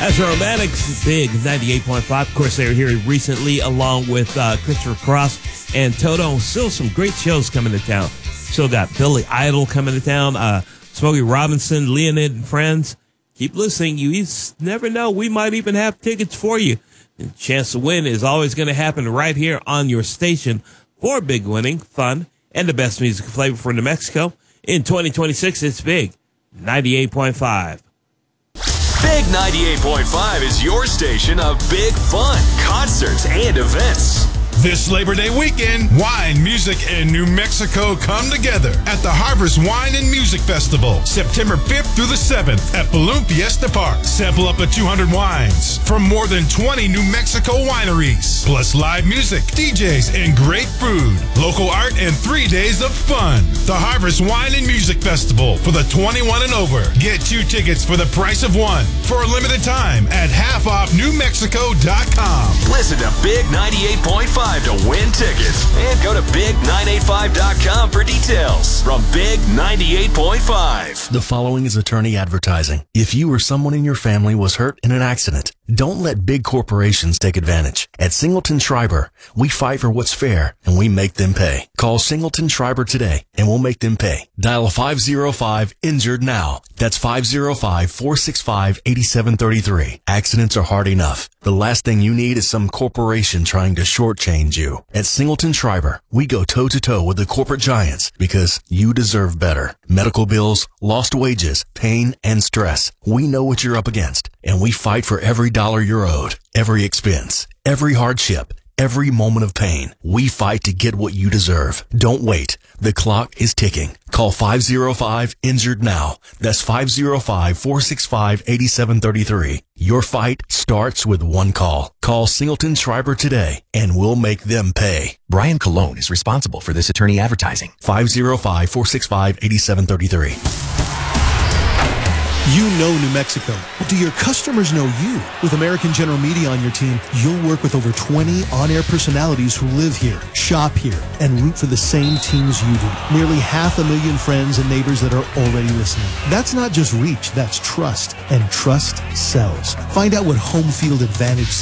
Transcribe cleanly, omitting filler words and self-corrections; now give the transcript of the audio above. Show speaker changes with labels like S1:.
S1: As Romantics, Big 98.5. Of course, they were here recently along with Christopher Cross and Toto. Still some great shows coming to town. Still got Billy Idol coming to town. Smokey Robinson, Leonid and Friends. Keep listening. You just never know. We might even have tickets for you. And chance to win is always going to happen right here on your station for big winning, fun, and the best music flavor for New Mexico. In 2026, it's Big 98.5.
S2: Big 98.5 is your station of big fun, concerts, and events.
S3: This Labor Day weekend, wine, music, and New Mexico come together at the Harvest Wine and Music Festival, September 5th through the 7th at Balloon Fiesta Park. Sample up to 200 wines from more than 20 New Mexico wineries, plus live music, DJs, and great food, local art, and 3 days of fun. The Harvest Wine and Music Festival for the 21 and over. Get 2 tickets for the price of 1 for a limited time at halfoffnewmexico.com.
S2: Listen to Big 98.5 to win tickets and go to big985.com for details. From Big 98.5.
S4: The following is attorney advertising. If you or someone in your family was hurt in an accident, don't let big corporations take advantage. At Singleton Schreiber, we fight for what's fair and we make them pay. Call Singleton Schreiber today and we'll make them pay. Dial 505-INJURED now. That's 505-465-8733. Accidents are hard enough. The last thing you need is some corporation trying to shortchange you. At Singleton Schreiber, we go toe-to-toe with the corporate giants because you deserve better. Medical bills, lost wages, pain, and stress. We know what you're up against, and we fight for every dollar you're owed, every expense, every hardship, every moment of pain. We fight to get what you deserve. Don't wait. The clock is ticking. Call 505-INJURED now. That's 505-465-8733. Your fight starts with one call. Call Singleton Schreiber today, and we'll make them pay.
S5: Brian Colon is responsible for this attorney advertising.
S4: 505-465-8733.
S6: You know New Mexico, but do your customers know you? With American General Media on your team, you'll work with over 20 on-air personalities who live here, shop here, and root for the same teams you do. Nearly 500,000 friends and neighbors that are already listening. That's not just reach, that's trust. And trust sells. Find out what Home Field Advantage